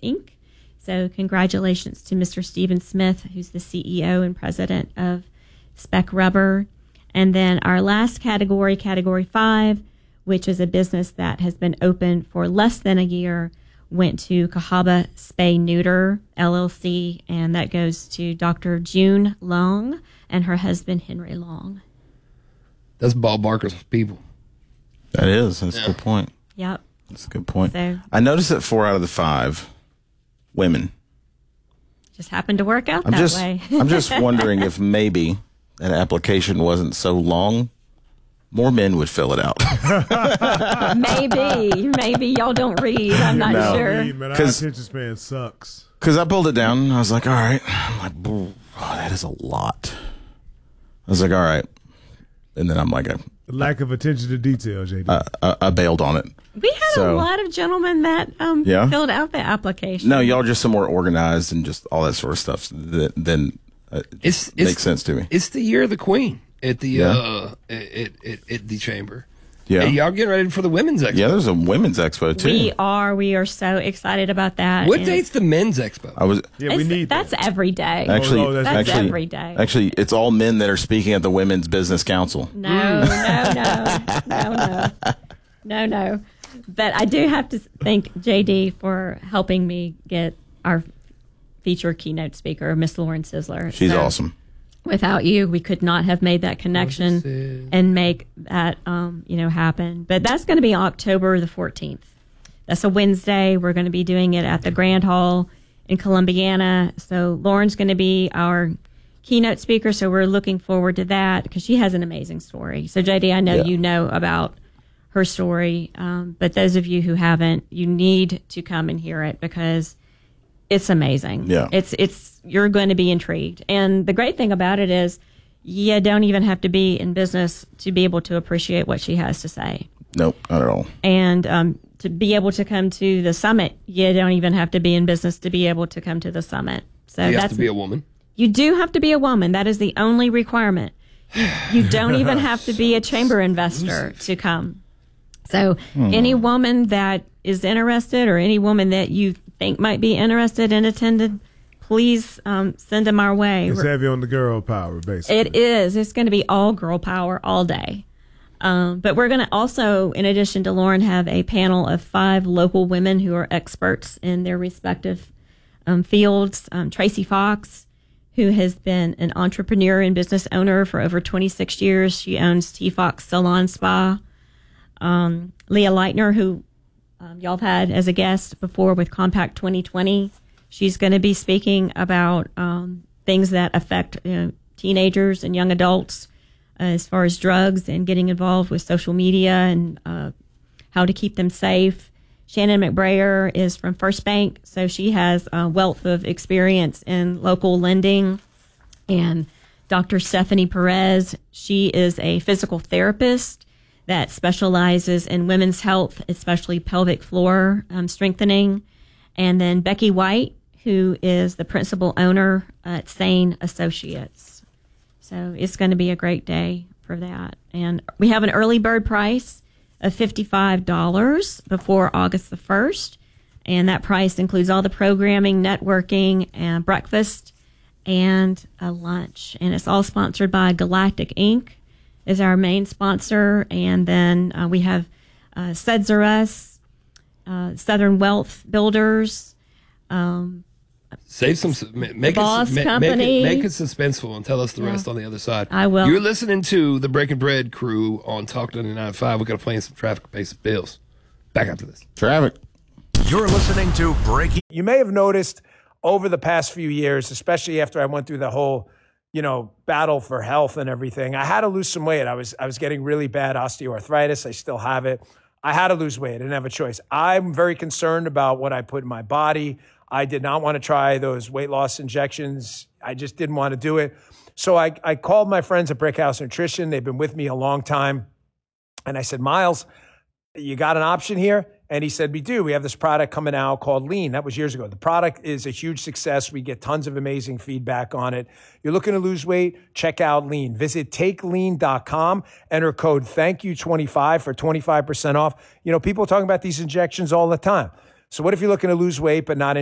Inc. So congratulations to Mr. Stephen Smith, who's the CEO and president of Spec Rubber. And then our last category, Category 5, which is a business that has been open for less than a year, went to Cahaba Spay Neuter LLC, and that goes to Dr. June Long and her husband Henry Long. That's Bob Barker's people. That is. That's a good point. Yep. That's a good point. So, I noticed that 4 out of the 5 women. Just happened to work out way. I'm just wondering if maybe that application wasn't so long, more men would fill it out. Maybe y'all don't read. I'm not sure. Man, our attention span sucks. Because I pulled it down and I was like, all right. I'm like, oh, that is a lot. I was like, all right. And then I'm like, Lack of attention to detail, JD. I bailed on it. We had a lot of gentlemen that filled out the application. No, y'all are just some more organized and just all that sort of stuff. Then it makes sense to me. It's the year of the Queen at the at the chamber. Yeah, hey, y'all getting ready for the women's expo? Yeah, there's a women's expo too. We are so excited about that. What date's the men's expo? We need that's every day. Actually, that's every day. Actually, it's all men that are speaking at the Women's Business Council. No. But I do have to thank JD for helping me get our feature keynote speaker, Miss Lauren Sizzler. She's awesome. Without you, we could not have made that connection and make that, happen. But that's going to be October the 14th. That's a Wednesday. We're going to be doing it at the Grand Hall in Columbiana. So Lauren's going to be our keynote speaker. So we're looking forward to that because she has an amazing story. So JD, I know you know about her story, but those of you who haven't, you need to come and hear it because it's amazing. Yeah. You're going to be intrigued. And the great thing about it is you don't even have to be in business to be able to appreciate what she has to say. Nope, not at all. And to be able to come to the summit, you don't even have to be in business to be able to come to the summit. So you have to be a woman. You do have to be a woman. That is the only requirement. You don't even have to be a chamber investor to come. So any woman that is interested or any woman that you think might be interested in attending, please send them our way. It's heavy on the girl power, basically. It is. It's going to be all girl power all day. But we're going to also, in addition to Lauren, have a panel of 5 local women who are experts in their respective fields. Tracy Fox, who has been an entrepreneur and business owner for over 26 years. She owns T. Fox Salon Spa. Leah Leitner, who y'all have had as a guest before with Compact 2020. She's going to be speaking about things that affect teenagers and young adults as far as drugs and getting involved with social media and how to keep them safe. Shannon McBrayer is from First Bank, so she has a wealth of experience in local lending. And Dr. Stephanie Perez, she is a physical therapist that specializes in women's health, especially pelvic floor strengthening. And then Becky White, who is the principal owner at Sane Associates. So it's going to be a great day for that. And we have an early bird price of $55 before August the 1st. And that price includes all the programming, networking, and breakfast, and a lunch. And it's all sponsored by Galactic Inc. is our main sponsor. And then we have Suds R Us, Southern Wealth Builders, Save some, make Boss it Company. make it suspenseful and tell us the rest on the other side. I will. You're listening to the Breaking Bread crew on Talk 99.5. We're going to play some traffic, pay some bills. Back after this. Traffic. You're listening to Breaking. You may have noticed over the past few years, especially after I went through the whole, battle for health and everything, I had to lose some weight. I was getting really bad osteoarthritis. I still have it. I had to lose weight. I didn't have a choice. I'm very concerned about what I put in my body. I did not want to try those weight loss injections. I just didn't want to do it. So I called my friends at Brickhouse Nutrition. They've been with me a long time. And I said, Miles, you got an option here? And he said, we do. We have this product coming out called Lean. That was years ago. The product is a huge success. We get tons of amazing feedback on it. You're looking to lose weight? Check out Lean. Visit takelean.com. Enter code THANKYOU25 for 25% off. People are talking about these injections all the time. So what if you're looking to lose weight but not